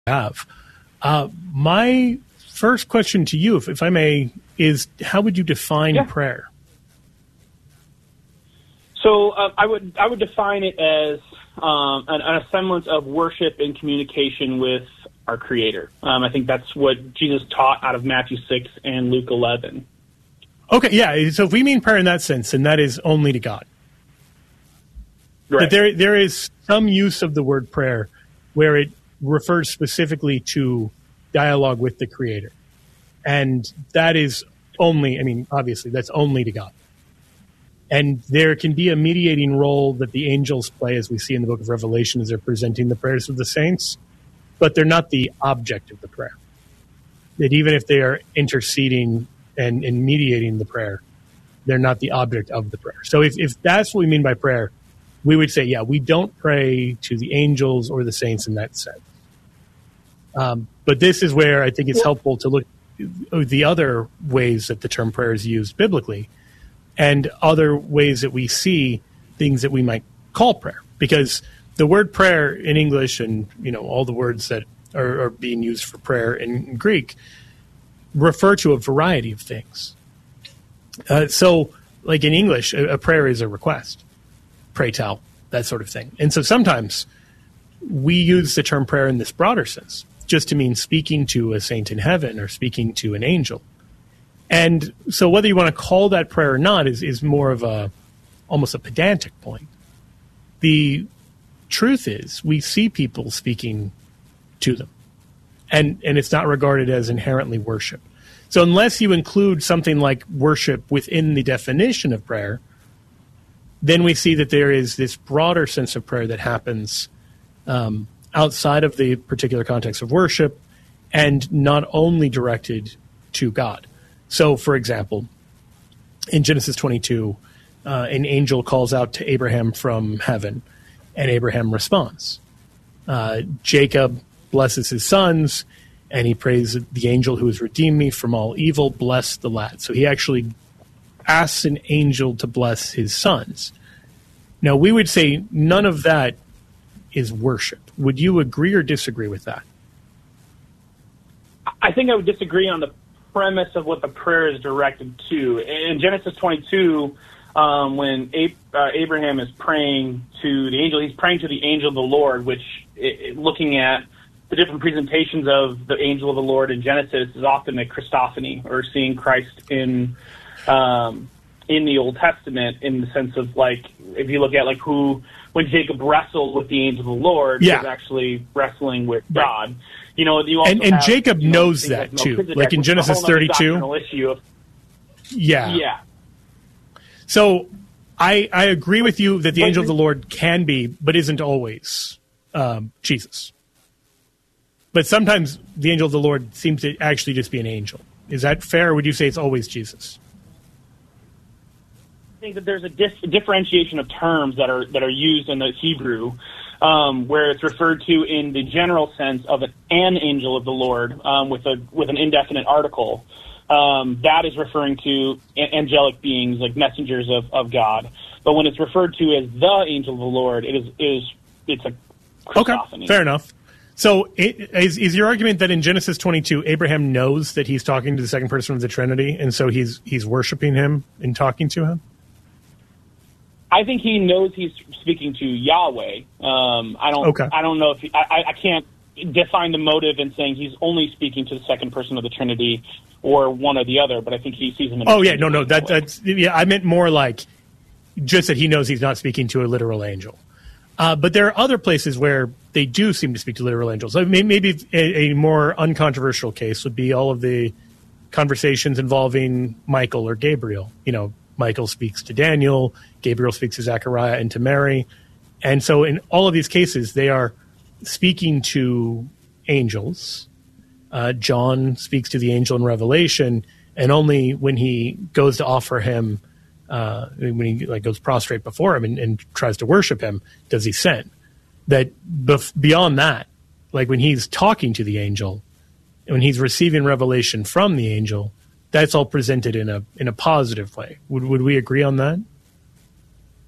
have. My first question to you, if I may, is how would you define prayer? So I would define it as a semblance of worship and communication with our Creator. I think that's what Jesus taught out of Matthew 6 and Luke 11. Okay, yeah. So if we mean prayer in that sense, then that is only to God. Right. But there is some use of the word prayer where it refers specifically to dialogue with the Creator. And that is only, obviously, that's only to God. And there can be a mediating role that the angels play, as we see in the book of Revelation, as they're presenting the prayers of the saints, but they're not the object of the prayer. That even if they are interceding and mediating the prayer, they're not the object of the prayer. So if that's what we mean by prayer, we would say, we don't pray to the angels or the saints in that sense. But this is where I think it's helpful to look at the other ways that the term prayer is used biblically and other ways that we see things that we might call prayer. Because the word prayer in English and all the words that are being used for prayer in Greek refer to a variety of things. So like in English, a prayer is a request, pray tell, that sort of thing. And so sometimes we use the term prayer in this broader sense, just to mean speaking to a saint in heaven or speaking to an angel. And so whether you want to call that prayer or not is more of almost a pedantic point. The truth is we see people speaking to them, and it's not regarded as inherently worship. So unless you include something like worship within the definition of prayer, then we see that there is this broader sense of prayer that happens outside of the particular context of worship and not only directed to God. So, for example, in Genesis 22, an angel calls out to Abraham from heaven, and Abraham responds. Jacob blesses his sons, and he prays, the angel who has redeemed me from all evil, bless the lad. So he actually asks an angel to bless his sons. Now, we would say none of that is worship. Would you agree or disagree with that? I think I would disagree on the premise of what the prayer is directed to. In Genesis 22, when Abraham is praying to the angel, he's praying to the angel of the Lord, which, looking at the different presentations of the angel of the Lord in Genesis, is often a Christophany, or seeing Christ in the Old Testament, in the sense of, like, if you look at when Jacob wrestled with the angel of the Lord, he was actually wrestling with God. You also and Jacob knows that too. Like in Genesis 32. Yeah. So I agree with you that the angel of the Lord can be, but isn't always Jesus. But sometimes the angel of the Lord seems to actually just be an angel. Is that fair, or would you say it's always Jesus? I think that there's a differentiation of terms that are used in the Hebrew, where it's referred to in the general sense of an angel of the Lord with an indefinite article. That is referring to angelic beings, like messengers of God. But when it's referred to as the angel of the Lord, it's a Christophany. Okay, fair enough. So is your argument that in Genesis 22, Abraham knows that he's talking to the second person of the Trinity, and so he's worshiping him and talking to him? I think he knows he's speaking to Yahweh. I don't know if I can't define the motive in saying he's only speaking to the second person of the Trinity or one or the other, but I think he sees him. I meant more like just that he knows he's not speaking to a literal angel. But there are other places where they do seem to speak to literal angels. Maybe a more uncontroversial case would be all of the conversations involving Michael or Gabriel. Michael speaks to Daniel, Gabriel speaks to Zechariah and to Mary. And so in all of these cases, they are speaking to angels. John speaks to the angel in Revelation, and only when he goes to offer him, when he goes prostrate before him and tries to worship him, does he sin. That beyond that, like when he's talking to the angel, when he's receiving revelation from the angel, that's all presented in a positive way. Would we agree on that?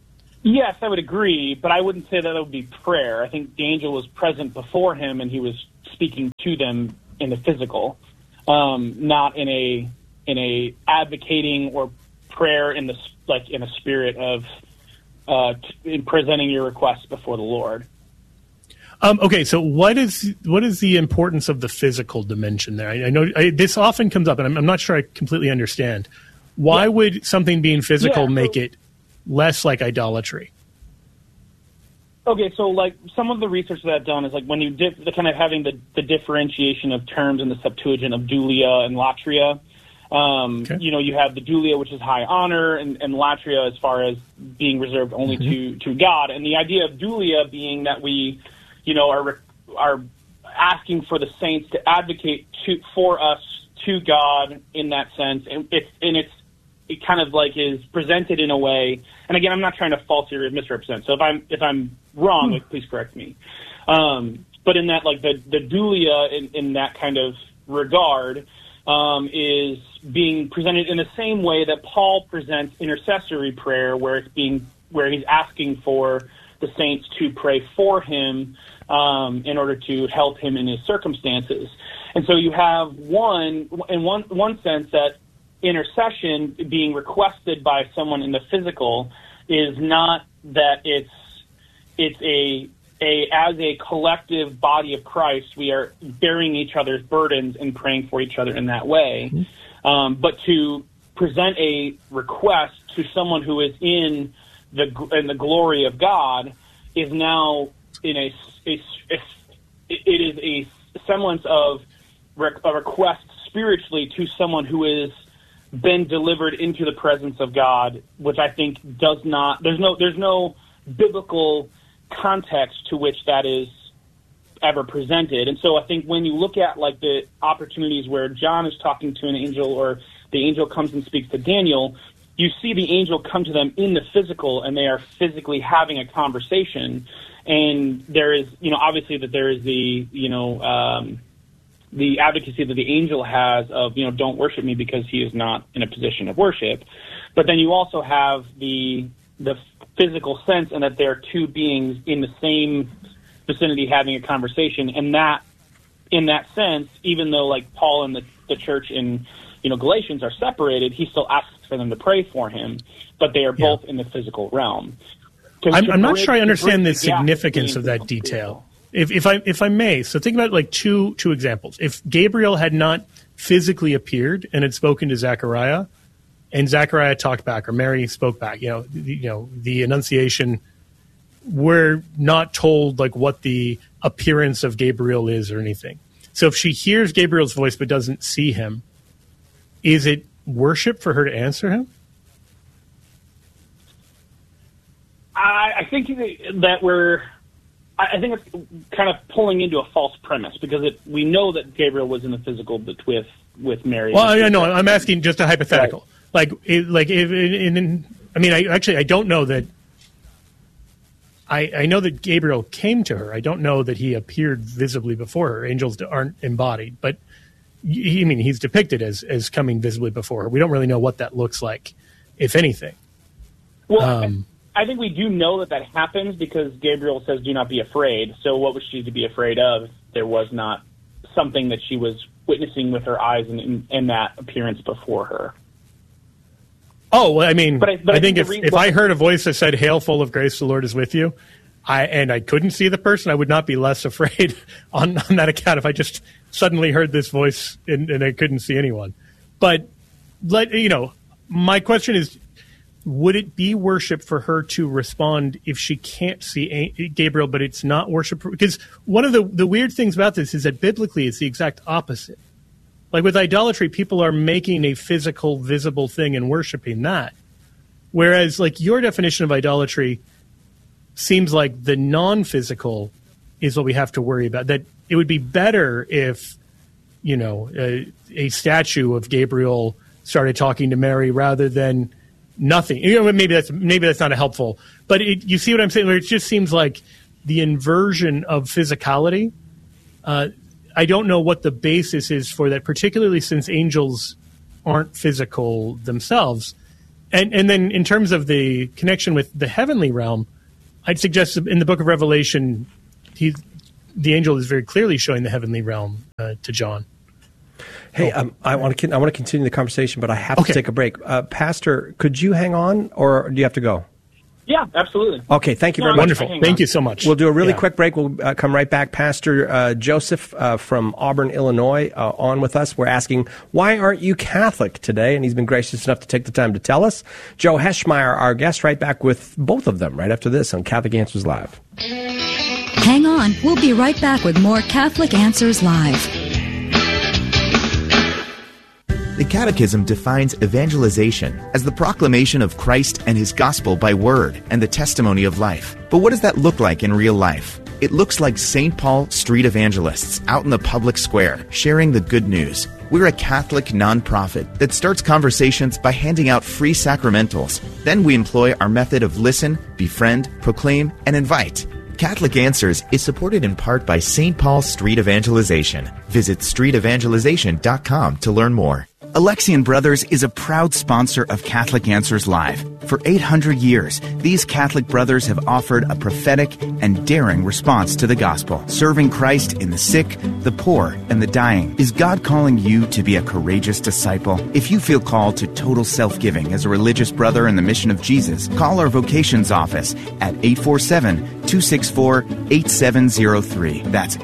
Yes, I would agree, but I wouldn't say that would be prayer. I think the angel was present before him, and he was speaking to them in the physical, not in a advocating or prayer in a spirit of in presenting your requests before the Lord. Okay, so what is the importance of the physical dimension there? I know this often comes up, and I'm not sure I completely understand. Why would something being physical make it less like idolatry? Okay, so like some of the research that I've done is like when you kind of having the differentiation of terms in the Septuagint of dulia and latria. You know, you have the dulia, which is high honor, and latria as far as being reserved only to God. And the idea of dulia being that we, you know, are asking for the saints to advocate for us to God in that sense, and it kind of like is presented in a way. And again, I'm not trying to falsely misrepresent. So if I'm wrong, like, please correct me. But in that, like the dulia in that kind of regard is being presented in the same way that Paul presents intercessory prayer, where he's asking for the saints to pray for him in order to help him in his circumstances. And so you have one sense that intercession being requested by someone in the physical is not that it's as a collective body of Christ, we are bearing each other's burdens and praying for each other in that way. But to present a request to someone who is in the glory of God is now it is a semblance of a request spiritually to someone who is been delivered into the presence of God, which I think there's no biblical context to which that is ever presented. And so I think when you look at like the opportunities where John is talking to an angel or the angel comes and speaks to Daniel, you see the angel come to them in the physical and they are physically having a conversation. And there is, you know, obviously that there is the, you know, the advocacy that the angel has of, you know, don't worship me because he is not in a position of worship. But then you also have the physical sense and that there are two beings in the same vicinity having a conversation. And that, in that sense, even though like Paul and the church in, you know, Galatians are separated, he still asks for them to pray for him, but they are both in the physical realm. I'm not sure I understand the significance of that detail. If I may, so think about like two examples. If Gabriel had not physically appeared and had spoken to Zechariah, and Zechariah talked back, or Mary spoke back, the Annunciation, we're not told like what the appearance of Gabriel is or anything. So if she hears Gabriel's voice but doesn't see him, is it worship for her to answer him? I think that I think it's kind of pulling into a false premise because we know that Gabriel was in the physical with Mary. Well, I know. I'm asking just a hypothetical. Right. I don't know that. I know that Gabriel came to her. I don't know that he appeared visibly before her. Angels aren't embodied, but he's depicted as coming visibly before her. We don't really know what that looks like, if anything. Well, I think we do know that happens because Gabriel says, do not be afraid. So what was she to be afraid of? There was not something that she was witnessing with her eyes in that appearance before her. Oh, well, I think if I heard a voice that said, "Hail, full of grace, the Lord is with you," and I couldn't see the person, I would not be less afraid on that account if I just suddenly heard this voice and I couldn't see anyone. But, my question is, would it be worship for her to respond if she can't see Gabriel, but it's not worship? Because one of the weird things about this is that biblically it's the exact opposite. Like with idolatry, people are making a physical, visible thing and worshiping that. Whereas like your definition of idolatry seems like the non-physical is what we have to worry about. That it would be better if, a statue of Gabriel started talking to Mary rather than nothing. Maybe that's not a helpful, but you see what I'm saying? Where it just seems like the inversion of physicality. I don't know what the basis is for that, particularly since angels aren't physical themselves. And then in terms of the connection with the heavenly realm, I'd suggest in the book of Revelation, the angel is very clearly showing the heavenly realm to John. Hey, I want to continue the conversation, but I have to take a break. Pastor, could you hang on, or do you have to go? Yeah, absolutely. Okay, thank you very much. Wonderful. Thank you so much. We'll do a really quick break. We'll come right back. Pastor Joseph from Auburn, Illinois, on with us. We're asking, why aren't you Catholic today? And he's been gracious enough to take the time to tell us. Joe Heschmeyer, our guest, right back with both of them right after this on Catholic Answers Live. Hang on. We'll be right back with more Catholic Answers Live. The Catechism defines evangelization as the proclamation of Christ and His gospel by word and the testimony of life. But what does that look like in real life? It looks like St. Paul street evangelists out in the public square sharing the good news. We're a Catholic nonprofit that starts conversations by handing out free sacramentals. Then we employ our method of listen, befriend, proclaim, and invite. Catholic Answers is supported in part by St. Paul Street Evangelization. Visit streetevangelization.com to learn more. Alexian Brothers is a proud sponsor of Catholic Answers Live. For 800 years, these Catholic brothers have offered a prophetic and daring response to the gospel, serving Christ in the sick, the poor, and the dying. Is God calling you to be a courageous disciple? If you feel called to total self-giving as a religious brother in the mission of Jesus, call our vocations office at 847-264-8703. That's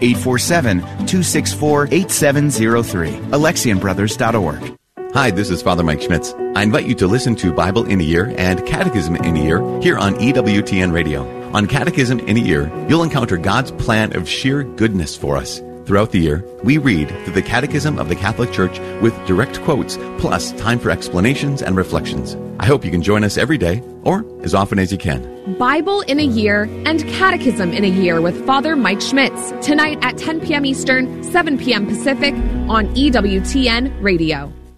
847-264-8703. AlexianBrothers.org. Hi, this is Father Mike Schmitz. I invite you to listen to Bible in a Year and Catechism in a Year here on EWTN Radio. On Catechism in a Year, you'll encounter God's plan of sheer goodness for us. Throughout the year, we read through the Catechism of the Catholic Church with direct quotes, plus time for explanations and reflections. I hope you can join us every day, or as often as you can. Bible in a Year and Catechism in a Year with Father Mike Schmitz, tonight at 10 p.m. Eastern, 7 p.m. Pacific on EWTN Radio.